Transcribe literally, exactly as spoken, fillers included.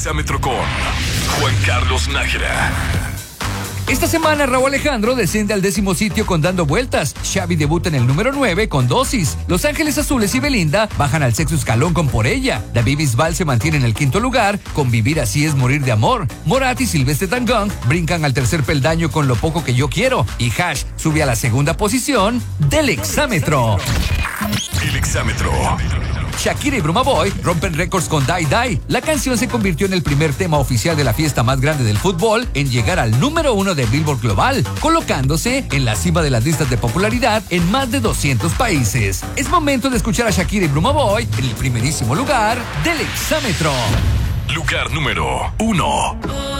Exámetro con Juan Carlos Nájera. Esta semana Raúl Alejandro desciende al décimo sitio con Dando Vueltas. Xavi debuta en el número nueve con Dosis. Los Ángeles Azules y Belinda bajan al sexto escalón con Por Ella. David Bisbal se mantiene en el quinto lugar con Vivir Así Es Morir de Amor. Morat y Silvestre Tangong brincan al tercer peldaño con Lo Poco Que Yo Quiero. Y Hash sube a la segunda posición del Exámetro. El Exámetro. Shakira y Bruma Boy rompen récords con Die Die. La canción se convirtió en el primer tema oficial de la fiesta más grande del fútbol en llegar al número uno de Billboard Global, colocándose en la cima de las listas de popularidad en más de doscientos países. Es momento de escuchar a Shakira y Bruma Boy en el primerísimo lugar del Exámetro. Lugar número uno.